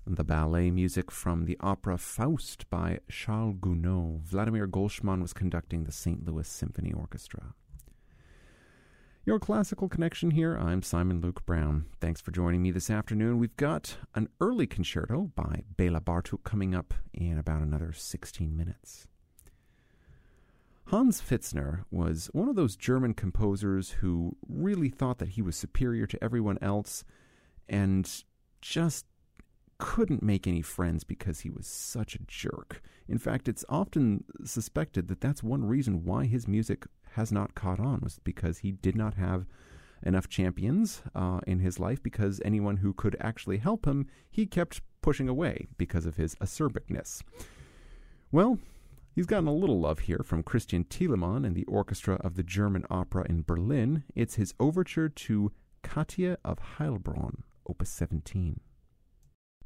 The ballet music from the opera Faust by Charles Gounod. Vladimir Golshman was conducting the St. Louis Symphony Orchestra. Your Classical Connection here. I'm Simon Luke Brown. Thanks for joining me this afternoon. We've got an early concerto by Bela Bartók coming up in about another 16 minutes. Hans Pfitzner was one of those German composers who really thought that he was superior to everyone else and just couldn't make any friends because he was such a jerk. In fact, it's often suspected that that's one reason why his music has not caught on, was because he did not have enough champions in his life, because anyone who could actually help him, he kept pushing away because of his acerbicness. Well, he's gotten a little love here from Christian Thielemann and the orchestra of the German Opera in Berlin. It's his overture to Katja of Heilbronn, Opus 17.